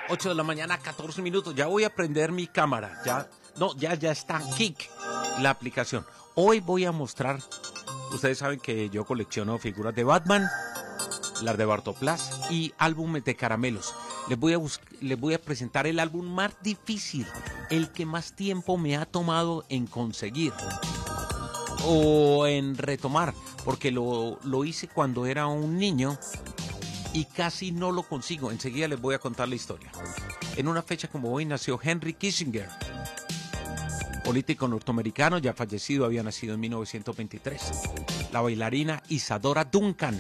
8 de la mañana, 14 minutos. Ya voy a prender mi cámara. Ya está Kik, la aplicación. Hoy voy a mostrar, ustedes saben que yo colecciono figuras de Batman, las de Bartoplas y álbumes de caramelos. Les voy a presentar el álbum más difícil, el que más tiempo me ha tomado en conseguir o en retomar, porque lo hice cuando era un niño y casi no lo consigo. Enseguida les voy a contar la historia. En una fecha como hoy nació Henry Kissinger, político norteamericano, ya fallecido, había nacido en 1923. La bailarina Isadora Duncan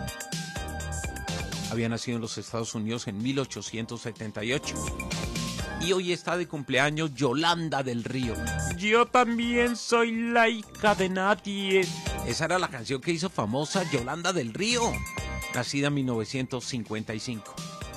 había nacido en los Estados Unidos en 1878. Y hoy está de cumpleaños Yolanda del Río. Yo también soy la hija de nadie. Esa era la canción que hizo famosa Yolanda del Río, nacida en 1955.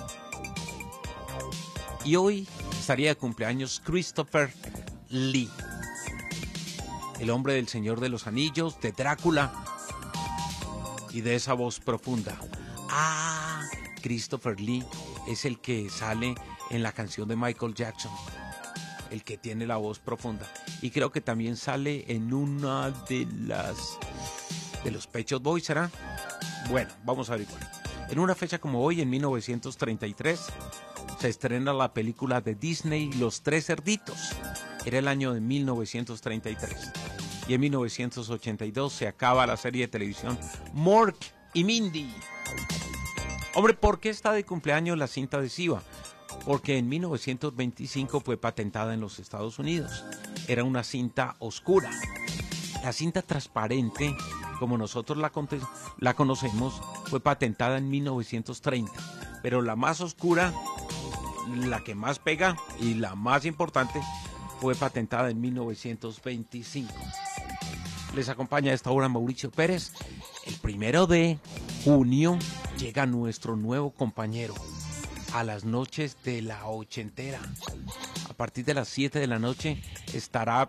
Y hoy estaría de cumpleaños Christopher Lee, el hombre del Señor de los Anillos, de Drácula y de esa voz profunda. Christopher Lee es el que sale en la canción de Michael Jackson, el que tiene la voz profunda. Y creo que también sale en una de los Pet Shop Boys, ¿será? Bueno, vamos a averiguar. En una fecha como hoy, en 1933, se estrena la película de Disney Los Tres Cerditos. Era el año de 1933. Y en 1982 se acaba la serie de televisión Mork y Mindy. Hombre, ¿por qué está de cumpleaños la cinta adhesiva? Porque en 1925 fue patentada en los Estados Unidos. Era una cinta oscura. La cinta transparente, como nosotros la conocemos, fue patentada en 1930. Pero la más oscura, la que más pega y la más importante, fue patentada en 1925. Les acompaña a esta hora Mauricio Pérez. El 1 de junio llega nuestro nuevo compañero a las noches de la ochentera. A partir de las 7 de la noche estará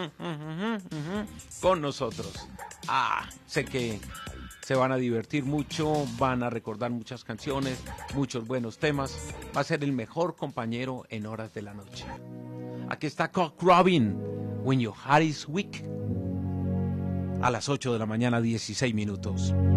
con nosotros. Sé que se van a divertir mucho, van a recordar muchas canciones, muchos buenos temas. Va a ser el mejor compañero en horas de la noche. Aquí está Cock Robin, When Your Heart is Weak, a las 8 de la mañana, 16 minutos.